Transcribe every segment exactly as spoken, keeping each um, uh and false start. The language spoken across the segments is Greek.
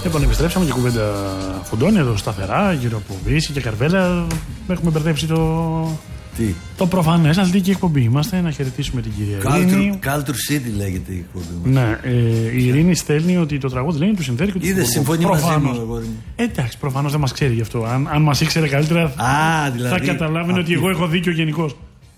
Λοιπόν, επιστρέψαμε και κουβέντα φουντώνει εδώ σταθερά γύρω από Βύση και Καρβέλα. Έχουμε μπερδέψει το. Τι? Το προφανές αθλητική εκπομπή είμαστε. Να χαιρετήσουμε την κυρία Ειρήνη. Culture City λέγεται η εκπομπή μας. Ναι, ε, η Ειρήνη στέλνει ότι το τραγούδι λένε του συμφέρει και του Είδε, συμφωνεί μαζί μου. Εντάξει, προφανώς δεν μας ξέρει γι' αυτό. Αν, αν μας ήξερε καλύτερα, Α, δηλαδή, θα καταλάβαινε ότι εγώ έχω δίκιο γενικώς.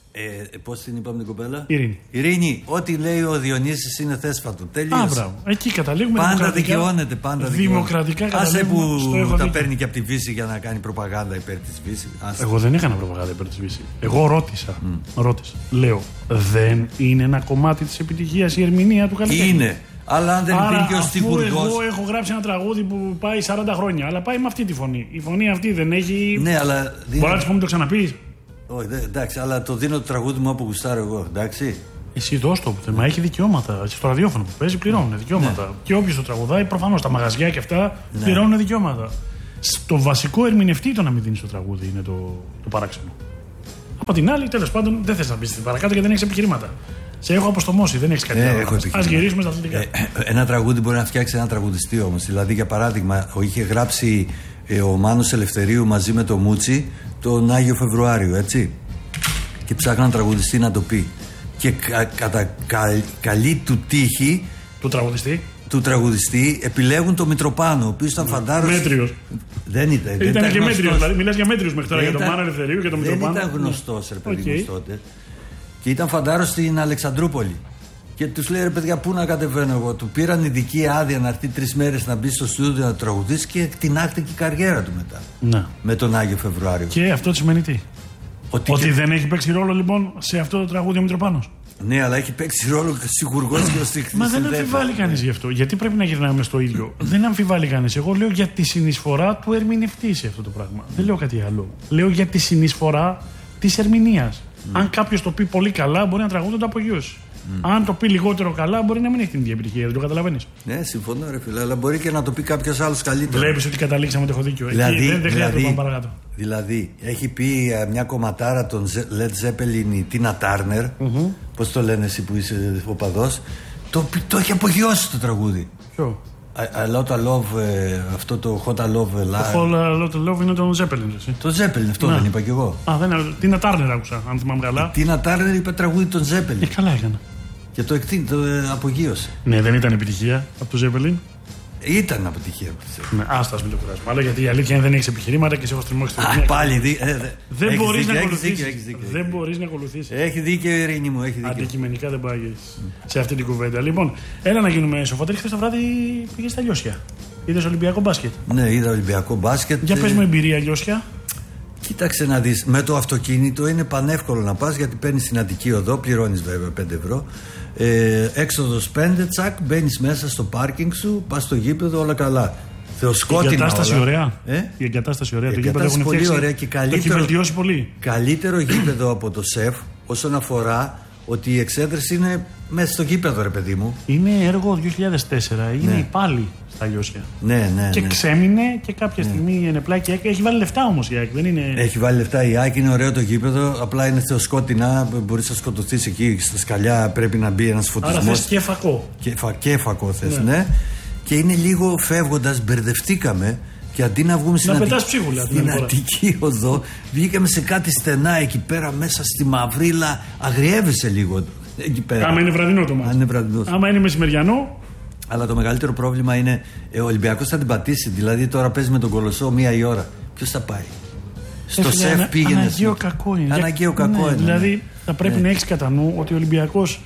Ε, πώς την είπαμε την κοπέλα? Ειρήνη. Ειρήνη, ό,τι λέει ο Διονύσης είναι θέσφατο. Τελείωσε. Α, μπράβο. Εκεί καταλήγουμε. Πάντα δικαιώνεται. Πάντα δημοκρατικά καταλήγουμε. Άσε που τα παίρνει και από τη Βύση για να κάνει προπαγάνδα υπέρ της Βύση. Εγώ δεν έκανα προπαγάνδα υπέρ της Βύση. Εγώ ρώτησα. Mm. ρώτησα. Λέω, δεν είναι ένα κομμάτι της επιτυχίας η ερμηνεία του καλλιτέχνη? Είναι. Αλλά αν δεν υπήρχε ο Στιβουργός. Εγώ έχω γράψει ένα τραγούδι που πάει σαράντα χρόνια, αλλά πάει με αυτή τη φωνή. Η φωνή αυτή δεν έχει. Ναι, αλλά. Μπορεί να τη πούμε το ξαναπείς? Όχι, εντάξει, αλλά το δίνω το τραγούδι μου όπου γουστάρω εγώ, εντάξει. Εσύ δώσ' το, μα έχει δικαιώματα. Στο ραδιόφωνο που παίζει πληρώνουν δικαιώματα. Ναι. Και όποιος το τραγουδάει, προφανώς τα μαγαζιά και αυτά ναι. πληρώνουν δικαιώματα. Στο βασικό ερμηνευτή το να μην δίνει το τραγούδι είναι το, το παράξενο. Από την άλλη, τέλος πάντων, δεν θες να πεις παρακάτω γιατί δεν έχεις επιχειρήματα. Σε έχω αποστομώσει, δεν έχεις κάτι ε, άλλο. Ας γυρίσουμε στα αθλητικά. Ε, ένα τραγούδι μπορεί να φτιάξει ένα τραγουδιστή όμως. Δηλαδή, για παράδειγμα, είχε γράψει ε, ο Μάνος Ελευθερίου μαζί με το Μούτσι τον Άγιο Φεβρουάριο, έτσι. Και ψάχναν τραγουδιστή να το πει. Και κα, κατά κα, καλή του τύχη του τραγουδιστή, του τραγουδιστή επιλέγουν τον Μητροπάνο, ο οποίος ήταν φαντάρος. Μέτριος. Δεν ήταν. Ήταν, ήταν και μέτριος, δηλαδή μιλάς για μέτριους μέχρι τώρα, για τον Μάνο Ελευθερίου και τον Μητροπάνο. Δεν ήταν γνωστός, ρε παιδί μου, τότε. Και ήταν φαντάρος στην Αλεξανδρούπολη. Και τους λέει, ρε παιδιά, πού να κατεβαίνω εγώ? Του πήραν ειδική άδεια να έρθει τρεις μέρες να μπει στο στούντιο να τραγουδήσει και εκτινάχτηκε η καριέρα του μετά. Ναι. Με τον Άγιο Φεβρουάριο. Και αυτό τι σημαίνει τι? Ότι, ότι και... δεν έχει παίξει ρόλο λοιπόν σε αυτό το τραγούδι ο Μητροπάνος. Ναι, αλλά έχει παίξει ρόλο σιγουργός και ο στιχτής. Μα δεν αμφιβάλλει κανείς γι' αυτό. Γιατί πρέπει να γυρνάμε στο ίδιο? Δεν αμφιβάλλει κανείς. Εγώ λέω για τη συνεισφορά του ερμηνευτή σε αυτό το πράγμα. Δεν λέω κάτι άλλο. Λέω για τη συνεισφορά της ερμηνείας. Mm. Αν κάποιος το πει πολύ καλά, μπορεί να τραγούδι το απογειώσει. Mm. Αν το πει λιγότερο καλά, μπορεί να μην έχει την ίδια επιτυχία. Δεν το καταλαβαίνεις? Ναι, συμφωνώ, ρε φίλε, αλλά μπορεί και να το πει κάποιος άλλος καλύτερα. Βλέπεις ότι καταλήξαμε ότι έχω δίκιο. Δηλαδή, Εκεί, δεν, δεν δηλαδή, χρειάζεται να πάμε παρακάτω. Δηλαδή, έχει πει uh, μια κομματάρα των Led Zeppelin, η Τίνα Τάρνερ. Mm-hmm. Πώς το λένε εσύ που είσαι οπαδός? Το, το έχει απογειώσει το τραγούδι. Ποιο? A lot of love, ε, αυτό το hot love. Το hot love είναι το Zeppelin. Το Zeppelin, αυτό δεν είπα κι εγώ. Α, δεν, Τίνα Τάρνερ άκουσα, αν θυμάμαι καλά. Τίνα Τάρνερ είπε τραγούδι των Zeppelin. Ε, καλά έκανα. Και το, εκτίν, το ε, απογείωσε. Ναι, δεν ήταν επιτυχία από το Zeppelin. Ήταν αποτυχία από το Zeppelin. Ναι, άστα, μην το κουράσουμε. Αλλά γιατί η αλήθεια είναι δεν έχει επιχειρήματα και σε έχω στριμώξει την Α, πάλι δι, ε, δε, δεν μπορεί να ακολουθήσει. Δεν μπορεί να ακολουθήσει. Έχει δίκιο η Ειρήνη μου. Έχει δίκιο. Αντικειμενικά δεν πάει mm. σε αυτή την κουβέντα. Λοιπόν, έλα να γίνουμε σοφότεροι. Χθες το βράδυ πήγε στα Λιώσια. Είδες Ολυμπιακό μπάσκετ? Ναι, είδα Ολυμπιακό μπάσκετ. Για πες μου εμπειρία Λιώσια. Κοίταξε να δεις, με το αυτοκίνητο είναι πανεύκολο να πας γιατί παίρνεις την Αττική Οδό, πληρώνεις βέβαια πέντε ευρώ. Ε, έξοδος πέντε, τσακ, μπαίνεις μέσα στο πάρκινγκ σου, πας στο γήπεδο, όλα καλά. Θεοσκότεινα. Η εγκατάσταση όλα. ωραία. Ε? Η εγκατάσταση ωραία. Η το εγκατάσταση πολύ φτιάξει, ωραία και καλύτερο. Το έχει βελτιώσει πολύ. Καλύτερο γήπεδο από το ΣΕΦ όσον αφορά ότι η εξέδρεση είναι μέσα στο γήπεδο, ρε παιδί μου. Είναι έργο δύο χιλιάδες τέσσερα, είναι ναι. πάλι στα Λιώσια. Ναι, ναι. Και ναι. ξέμεινε και κάποια ναι. στιγμή η Ενεπλάκη έχει, έχει βάλει λεφτά όμως η ΑΕΚ. Δεν είναι... Έχει βάλει λεφτά η ΑΕΚ, είναι ωραίο το γήπεδο. Απλά είναι θεοσκότεινα, μπορεί να σκοτωθεί εκεί στα σκαλιά. Πρέπει να μπει ένα φωτισμό. Άρα θες και φακό. Και, φα, και φακό θες, ναι. ναι. Και είναι λίγο φεύγοντας, μπερδευτήκαμε. Και αντί να βγούμε στην, Αττική, ψίχουλα, στην Αττική Οδό, βγήκαμε σε κάτι στενά εκεί πέρα μέσα στη μαυρίλα. Αγριεύεσαι λίγο εκεί πέρα. Άμα είναι βραδινό το μάτι. Είναι βραδινό. Άμα είναι μεσημεριανό. Αλλά το μεγαλύτερο πρόβλημα είναι ε, ο Ολυμπιακός θα την πατήσει. Δηλαδή τώρα παίζει με τον Κολοσσό μία η ώρα. Ποιος θα πάει? Στο Έφυγε, ΣΕΦ ανα, πήγαινε. Αναγκαίο κακό είναι. Αναγκαίο κακό ναι, είναι. Δηλαδή ναι. θα πρέπει ναι. να έχεις κατά νου ότι ο Ολυμπιακός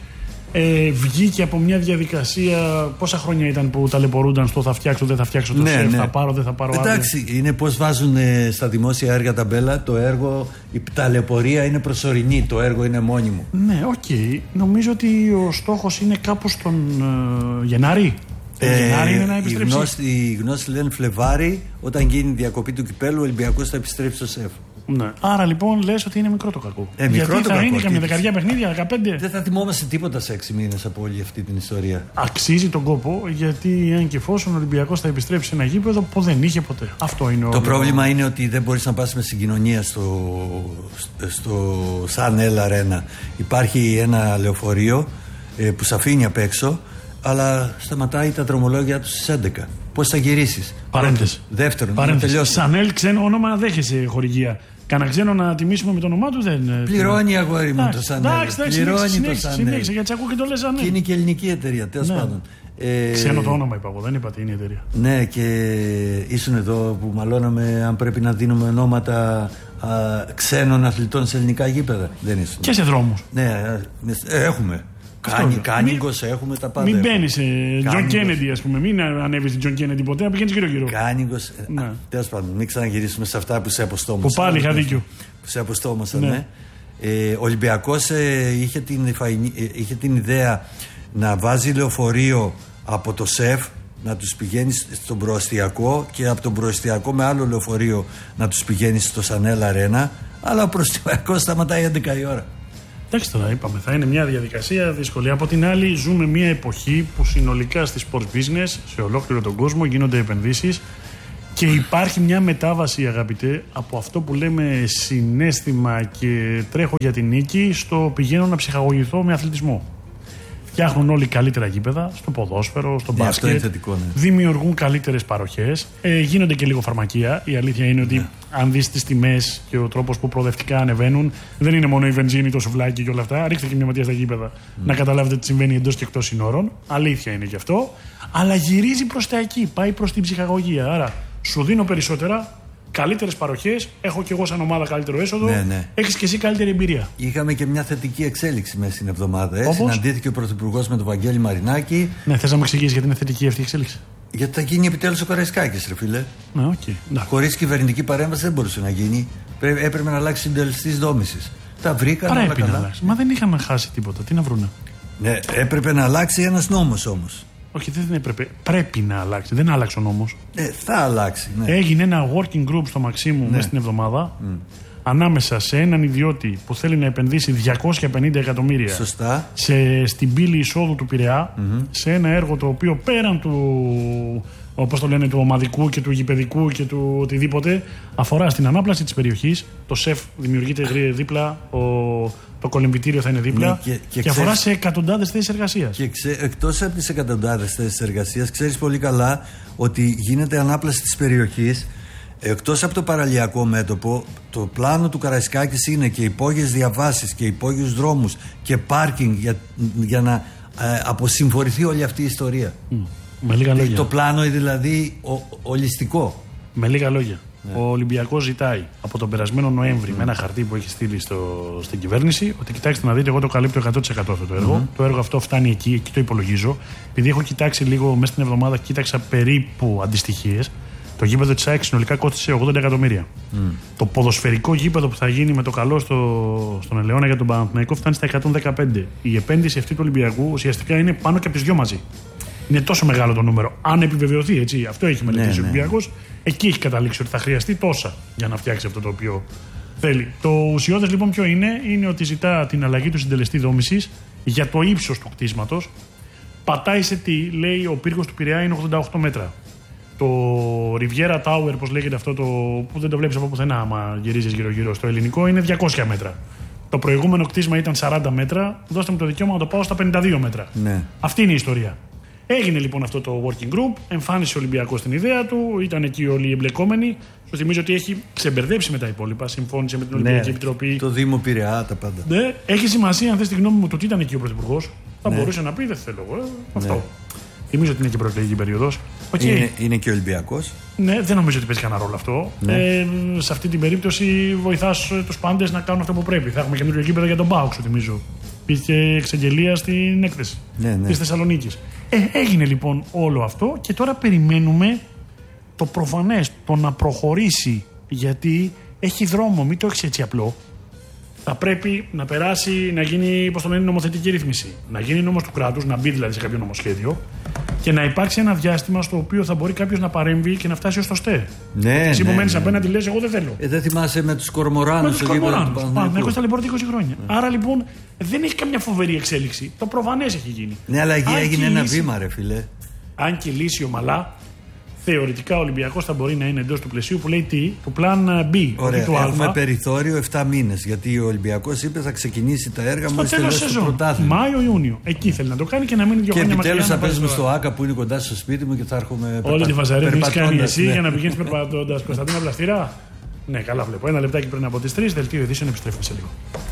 ε, βγήκε από μια διαδικασία. Πόσα χρόνια ήταν που ταλαιπωρούνταν στο θα φτιάξω, δεν θα φτιάξω το ναι, ΣΕΦ, ναι. θα πάρω, δεν θα πάρω. Εντάξει, άδεια. Είναι πως βάζουν ε, στα δημόσια έργα ταμπέλα. Το έργο, η ταλαιπωρία είναι προσωρινή. Το έργο είναι μόνιμο. Ναι, οκ. Okay. Νομίζω ότι ο στόχος είναι κάπου στον ε, Γενάρη. Ε, Γενάρη είναι να επιστρέψει. Οι γνώστοι, οι γνώστοι λένε Φλεβάρι, όταν γίνει η διακοπή του κυπέλου, ο Ολυμπιακός θα επιστρέψει στο ΣΕΦ. Ναι. Άρα λοιπόν λες ότι είναι μικρό το κακό. Ε, μικρό Γιατί το θα κακό, είναι καμιά δεκαριά παιχνίδια, δεκαπέντε. Δεν θα θυμόμαστε τίποτα σε έξι μήνες από όλη αυτή την ιστορία. Αξίζει τον κόπο, γιατί αν και εφόσον ο Ολυμπιακός θα επιστρέψει σε ένα γήπεδο που δεν είχε ποτέ. Αυτό είναι το όλο. πρόβλημα είναι ότι δεν μπορείς να πας με συγκοινωνία στο, στο Σαν Ελ Αρένα. Υπάρχει ένα λεωφορείο ε, που σε αφήνει απ' έξω. αλλά σταματάει τα δρομολόγια του στις έντεκα. Πώς θα γυρίσεις? Παρένθεση. Δεύτερον, Παρένθεση. Σανέλ, ξένο όνομα, δέχεσαι χορηγία. Κανένα ξένο να τιμήσουμε με το όνομά του δεν. Πληρώνει, αγόρι μου, το Σανέλ. Πληρώνει το Σανέλ. Συνέχισε, γιατί ακούω και το λε Σανέλ. Και είναι και ελληνική εταιρεία, τέλος ναι. πάντων. Ε, Ξένο το όνομα είπα εγώ, δεν είπα τι είναι η εταιρεία. Ναι, και ήσουν εδώ που μαλώναμε αν πρέπει να δίνουμε ονόματα α, ξένων αθλητών σε ελληνικά γήπεδα. Δεν ήσουν. Και σε δρόμους. Ναι, ε, έχουμε. Κάνι, Κάνιγκος έχουμε τα πάντα. Μην μπαίνει σε Τζον Κέννεντι, α πούμε. Μην ανέβει στην Τζον Κέννεντι ποτέ, να πηγαίνει γύρω-γύρω. Κάνιγκος. Ναι. Τέλος πάντων, μην ξαναγυρίσουμε σε αυτά που σε αποστόμωσαν. Που πάλι είχα δίκιο. Που σε αποστόμωσαν, ναι. ναι. Ε, ο Ολυμπιακός ε, είχε, την, ε, είχε την ιδέα να βάζει λεωφορείο από το ΣΕΦ να τους πηγαίνει στον προαστιακό και από τον προαστιακό με άλλο λεωφορείο να τους πηγαίνει στο Σανέλ Αρένα, αλλά ο προαστιακός σταματάει έντεκα η ώρα. Εντάξει, τώρα είπαμε, θα είναι μια διαδικασία δύσκολη. Από την άλλη, ζούμε μια εποχή που συνολικά στη sports business, σε ολόκληρο τον κόσμο, γίνονται επενδύσεις και υπάρχει μια μετάβαση, αγαπητέ, από αυτό που λέμε συναίσθημα και τρέχω για την νίκη, στο πηγαίνω να ψυχαγωγηθώ με αθλητισμό. Φτιάχνουν όλοι καλύτερα γήπεδα, στο ποδόσφαιρο, στο ναι, μπάσκετ. Θετικό, ναι. Δημιουργούν καλύτερες παροχές. Ε, γίνονται και λίγο φαρμακεία. Η αλήθεια είναι ότι ναι. αν δεις τις τιμές και ο τρόπος που προοδευτικά ανεβαίνουν, δεν είναι μόνο η βενζίνη, το σουβλάκι και όλα αυτά. Ρίξτε και μια ματιά στα γήπεδα mm. να καταλάβετε τι συμβαίνει εντός και εκτός συνόρων. Αλήθεια είναι γι' αυτό. Αλλά γυρίζει προς τα εκεί, πάει προς την ψυχαγωγία. Άρα σου δίνω περισσότερα. Καλύτερες παροχές, έχω και εγώ σαν ομάδα καλύτερο έσοδο. Ναι, ναι. Έχεις και εσύ καλύτερη εμπειρία. Είχαμε και μια θετική εξέλιξη μέσα στην εβδομάδα. Ε. Συναντήθηκε ο Πρωθυπουργός με τον Βαγγέλη Μαρινάκη. Ναι, θες να μου εξηγήσεις γιατί είναι θετική αυτή η εξέλιξη? Γιατί θα γίνει επιτέλους ο Καραϊσκάκης, ρε φίλε. Ναι, okay. Χωρίς κυβερνητική παρέμβαση δεν μπορούσε να γίνει. Έπρεπε να αλλάξει συντελεστής δόμησης. Τα βρήκαν. Πρέπει να αλλάξει. Μα δεν είχαμε χάσει τίποτα. Τι να βρούνε. Ναι, έπρεπε να αλλάξει ένας νόμος όμως. Όχι, δεν έπρεπε. Πρέπει να αλλάξει. Δεν άλλαξε ο νόμος. Ε, θα αλλάξει. Ναι. Έγινε ένα working group στο Μαξίμου ναι. μέσα στην εβδομάδα mm. ανάμεσα σε έναν ιδιώτη που θέλει να επενδύσει διακόσια πενήντα εκατομμύρια Σωστά. Σε, στην πύλη εισόδου του Πειραιά, mm-hmm. σε ένα έργο το οποίο πέραν του, όπως το λένε, του ομαδικού και του γηπεδικού και του οτιδήποτε, αφορά στην ανάπλαση της περιοχής. Το ΣΕΦ δημιουργείται δίπλα, ο, το κολυμπητήριο θα είναι δίπλα ναι, και, και, και αφορά ξέρεις, σε εκατοντάδες θέσεις εργασίας. Και ξέ, εκτός από τις εκατοντάδες θέσεις εργασίας, ξέρεις πολύ καλά ότι γίνεται ανάπλαση της περιοχής. Εκτός από το παραλιακό μέτωπο, το πλάνο του Καραϊσκάκης είναι και υπόγειες διαβάσεις και υπόγειους δρόμους και πάρκινγκ για, για να ε, αποσυμφορηθεί όλη αυτή η ιστορία. Mm. Με λίγα λόγια. Το πλάνο δηλαδή ο, ολιστικό. Με λίγα λόγια. Ναι. Ο Ολυμπιακός ζητάει από τον περασμένο Νοέμβρη mm. με ένα χαρτί που έχει στείλει στο, στην κυβέρνηση ότι κοιτάξτε να δείτε, εγώ το καλύπτω εκατό τοις εκατό αυτό το έργο. Mm-hmm. Το έργο αυτό φτάνει εκεί, εκεί το υπολογίζω. Επειδή έχω κοιτάξει λίγο μέσα στην εβδομάδα, κοίταξα περίπου αντιστοιχίες. Το γήπεδο της ΑΕΚ συνολικά κόστησε ογδόντα εκατομμύρια. Mm. Το ποδοσφαιρικό γήπεδο που θα γίνει με το καλό στο, στον Ελαιώνα για τον Παναθηναϊκό φτάνει στα εκατόν δεκαπέντε. Η επένδυση αυτή του Ολυμπιακού ουσιαστικά είναι πάνω και από τις δυο μαζί. Είναι τόσο μεγάλο το νούμερο. Αν επιβεβαιωθεί, έτσι, αυτό έχει μελετήσει ναι, ο Ολυμπιακός, ναι. εκεί έχει καταλήξει ότι θα χρειαστεί τόσα για να φτιάξει αυτό το οποίο θέλει. Το ουσιώδες λοιπόν ποιο είναι, είναι ότι ζητά την αλλαγή του συντελεστή δόμησης για το ύψος του κτίσματος. Πατάει σε τι, λέει ο πύργος του Πειραιά είναι ογδόντα οκτώ μέτρα. Το Riviera Tower, πώς λέγεται αυτό, το, που δεν το βλέπεις από πουθενά, άμα γυρίζεις γύρω-γύρω, στο ελληνικό, είναι διακόσια μέτρα. Το προηγούμενο κτίσμα ήταν σαράντα μέτρα, δώστε μου το δικαίωμα να το πάω στα πενήντα δύο μέτρα. Ναι. Αυτή είναι η ιστορία. Έγινε λοιπόν αυτό το working group, εμφάνισε ο Ολυμπιακός την ιδέα του, ήταν εκεί όλοι οι εμπλεκόμενοι. Σου θυμίζω ότι έχει ξεμπερδέψει με τα υπόλοιπα, συμφώνησε με την Ολυμπιακή ναι, Επιτροπή. Το Δήμο Πειραιά, τα πάντα. Ναι, έχει σημασία, αν θες τη γνώμη μου, το ότι ήταν εκεί ο Πρωθυπουργός. Θα ναι. μπορούσε να πει, δεν θέλω εγώ. Ε, αυτό. Ναι. Θυμίζω ότι είναι και προεκλογική περίοδος. Okay. Είναι, είναι και Ολυμπιακός. Ναι, δεν νομίζω ότι παίζει κανένα ρόλο αυτό. Ναι. Ε, σε αυτή την περίπτωση βοηθάς τους πάντες να κάνουν αυτό που πρέπει. Θα έχουμε καινούριο γήπεδο για τον ΠΑΟΚ, σου θυμίζω. Υπήρχε εξαγγελία στην έκθεση ναι, ναι. της Θεσσαλονίκης. Ε, έγινε λοιπόν όλο αυτό και τώρα περιμένουμε το προφανές, το να προχωρήσει, γιατί έχει δρόμο, μην το έχεις έτσι απλό. Θα πρέπει να περάσει, να γίνει, πώς το λένε, νομοθετική ρύθμιση. Να γίνει νόμος του κράτους, να μπει δηλαδή σε κάποιο νομοσχέδιο και να υπάρξει ένα διάστημα στο οποίο θα μπορεί κάποιος να παρέμβει και να φτάσει ως το ΣΤΕ. Ναι, εσύ ναι, που μένεις ναι. απέναντι λες, εγώ δεν θέλω. Ε, δεν θυμάσαι με τους Κορμοράνους. Με τους Κορμοράνους. Πάμε, έχω στα λιπορτή είκοσι χρόνια. Ναι. Άρα λοιπόν δεν έχει καμιά φοβερή εξέλιξη. Το προφανές έχει γίνει. Ναι, αλλά εκεί έγινε ένα λύσει, βήμα, ρε φίλε. Αν και λύσει ομαλά, θεωρητικά ο Ολυμπιακός θα μπορεί να είναι εντός του πλαισίου που λέει τι, το πλάν B. Ωραία, του έχουμε Α. περιθώριο επτά μήνες. Γιατί ο Ολυμπιακός είπε θα ξεκινήσει τα έργα μόλις τελειώσει το πρωτάθλημα. Μάιο-Ιούνιο. Εκεί θέλει να το κάνει και να μείνει δύο χρόνια μακριά. Και επιτέλους θα παίζουμε στο ΆΚΑ που είναι κοντά στο σπίτι μου και θα έρχομαι. Όλη τη φασαρία την έχει κάνει εσύ ναι. για να πηγαίνει περπατώντας. Κωνσταντίνα Πλαστήρα. Ναι, καλά βλέπω. Ένα λεπτάκι πριν από τις τρεις, δελτίο ειδήσεων, επιστρέφουμε σε λίγο.